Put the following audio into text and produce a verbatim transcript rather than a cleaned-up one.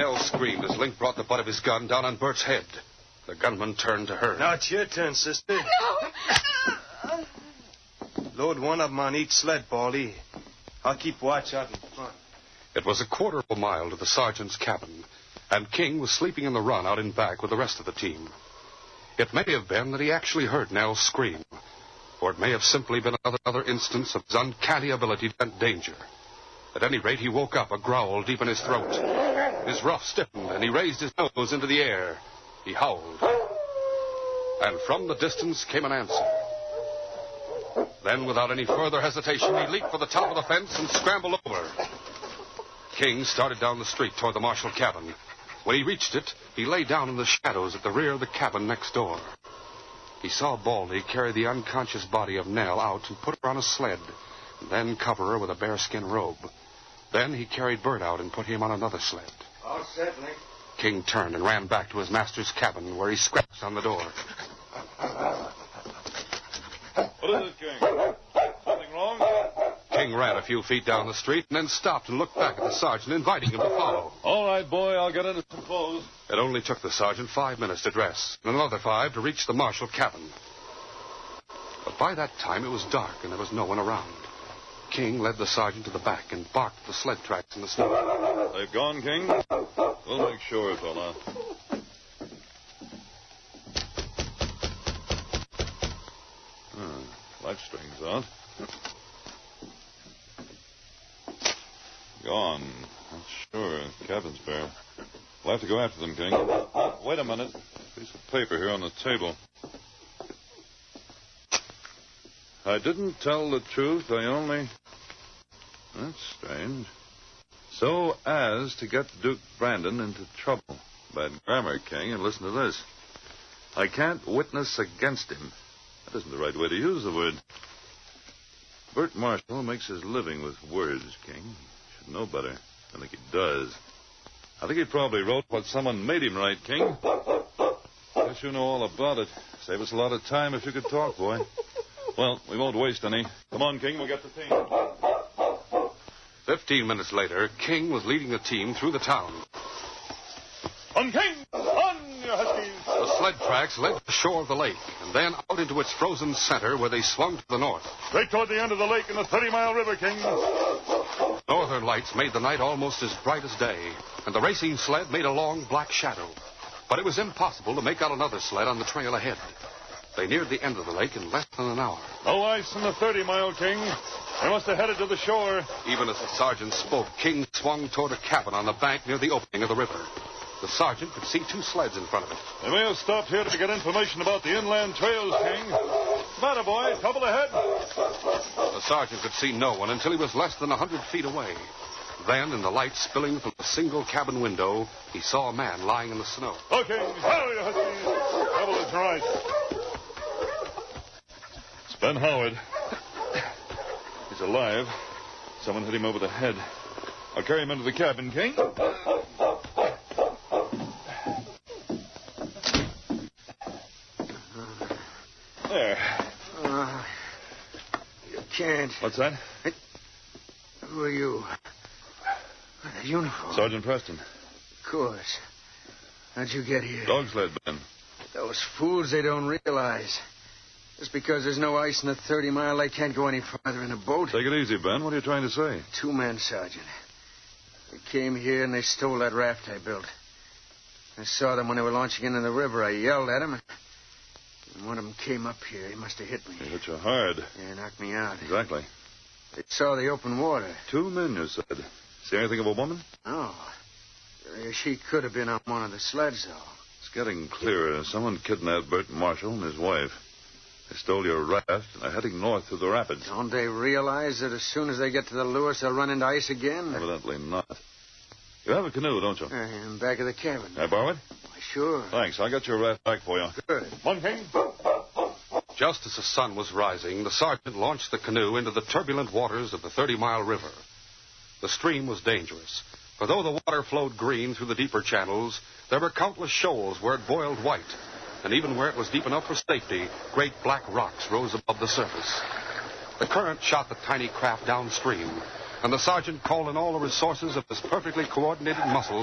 Nell screamed as Link brought the butt of his gun down on Bert's head. The gunman turned to her. Now it's your turn, sister. No! Load one of them on each sled, Baldy. I'll keep watch out in front. It was a quarter of a mile to the sergeant's cabin, and King was sleeping in the run out in back with the rest of the team. It may have been that he actually heard Nell scream, or it may have simply been another, another instance of his uncanny ability to scent danger. At any rate, he woke up, a growl deep in his throat. His ruff stiffened, and he raised his nose into the air. He howled. And from the distance came an answer. Then, without any further hesitation, he leaped for the top of the fence and scrambled over. King started down the street toward the Marshall cabin. When he reached it, he lay down in the shadows at the rear of the cabin next door. He saw Baldy carry the unconscious body of Nell out and put her on a sled, and then cover her with a bearskin robe. Then he carried Bert out and put him on another sled. All set, Link. King turned and ran back to his master's cabin, where he scratched on the door. What is it, King? Something wrong? King ran a few feet down the street and then stopped and looked back at the sergeant, inviting him to follow. All right, boy, I'll get into some clothes. It only took the sergeant five minutes to dress, and another five to reach the Marshall cabin. But by that time, it was dark and there was no one around. King led the sergeant to the back and barked at the sled tracks in the snow. They've gone, King? We'll make sure, fella. Hmm, light string's out. Gone. That's sure. Cabin's bare. We'll have to go after them, King. Wait a minute. Piece of paper here on the table. I didn't tell the truth. I only... That's strange. So as to get Duke Brandon into trouble. Bad grammar, King, and listen to this. I can't witness against him. That isn't the right way to use the word. Bert Marshall makes his living with words, King. You should know better. I think he does. I think he probably wrote what someone made him write, King. Guess you know all about it. Save us a lot of time if you could talk, boy. Well, we won't waste any. Come on, King, we'll get the team. Fifteen minutes later, King was leading the team through the town. On, King! On, you huskies! The sled tracks led to the shore of the lake, and then out into its frozen center where they swung to the north. Straight toward the end of the lake in the thirty-mile river, King. Northern lights made the night almost as bright as day, and the racing sled made a long black shadow. But it was impossible to make out another sled on the trail ahead. They neared the end of the lake in less than an hour. No ice in the thirty-mile, King. They must have headed to the shore. Even as the sergeant spoke, King swung toward a cabin on the bank near the opening of the river. The sergeant could see two sleds in front of it. They may have stopped here to get information about the inland trails, King. What's the matter, boy? Trouble ahead? The sergeant could see no one until he was less than a hundred feet away. Then, in the light spilling from a single cabin window, he saw a man lying in the snow. Okay, hurry, huskies. Trouble is right. It's Ben Howard. He's alive. Someone hit him over the head. I'll carry him into the cabin, King. There. Uh, you can't. What's that? Who are you? The uniform. Sergeant Preston. Of course. How'd you get here? Dog sled, Ben. Those fools, they don't realize. Just because there's no ice in the thirty mile, they can't go any farther in a boat. Take it easy, Ben. What are you trying to say? Two men, Sergeant. They came here and they stole that raft I built. I saw them when they were launching into the river. I yelled at them. And one of them came up here. He must have hit me. He hit you hard. Yeah, knocked me out. Exactly. They saw the open water. Two men, you said. See anything of a woman? No. Uh, She could have been on one of the sleds, though. It's getting clearer. Someone kidnapped Bert Marshall and his wife. They stole your raft and are heading north through the rapids. Don't they realize that as soon as they get to the Lewis, they'll run into ice again? Evidently not. You have a canoe, don't you? Uh, in back of the cabin. Can I borrow it? Why, sure. Thanks. I'll get your raft back for you. Good. One, King. Just as the sun was rising, the sergeant launched the canoe into the turbulent waters of the thirty-mile river. The stream was dangerous, for though the water flowed green through the deeper channels, there were countless shoals where it boiled white, and even where it was deep enough for safety, great black rocks rose above the surface. The current shot the tiny craft downstream, and the sergeant called in all the resources of his perfectly coordinated muscles